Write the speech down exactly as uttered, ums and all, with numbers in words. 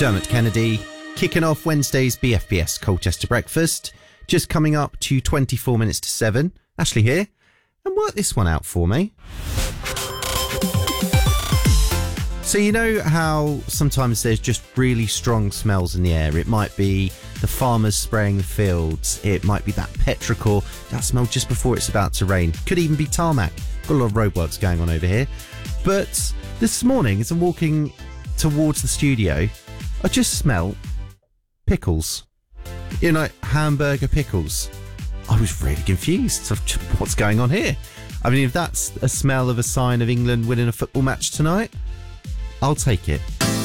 Dermot Kennedy, kicking off Wednesday's B F B S Colchester Breakfast. Just coming up to twenty-four minutes to seven. Ashley here, and work this one out for me. So you know how sometimes there's just really strong smells in the air? It might be the farmers spraying the fields. It might be that petrichor, that smell just before it's about to rain. Could even be tarmac. Got a lot of roadworks going on over here. But this morning, as I'm walking towards the studio, I just smell pickles. You know, hamburger pickles. I was really confused. So what's going on here? I mean, if that's a smell of a sign of England winning a football match tonight, I'll take it.